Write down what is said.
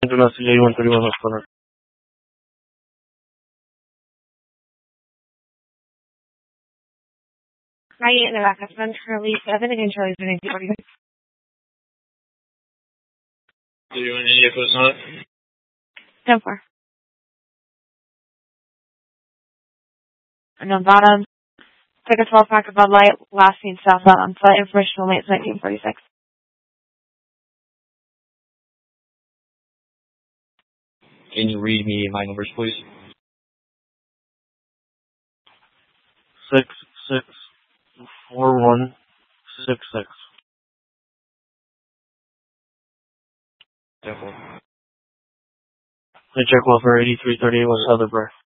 International 8131 Hospital. Hi, in the back. That's on Charlie 7 and Charlie 7. Do you want any echoes on it? 10-4. And on bottom, take a 12-pack of Bud Light, last seen southbound on flight information only. It's 1946. Can you read me my numbers, please? 664166. Definitely. I check welfare 8338 was other birth.